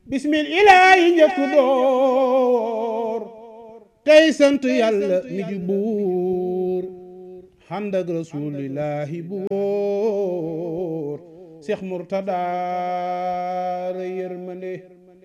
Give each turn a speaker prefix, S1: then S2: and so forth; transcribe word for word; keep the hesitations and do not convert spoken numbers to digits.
S1: bismil ilaahi njëkk door tey sant yàlla mi ju buur xànd ak rasuulillaahi bu wóor Seex Murtadaa yërmande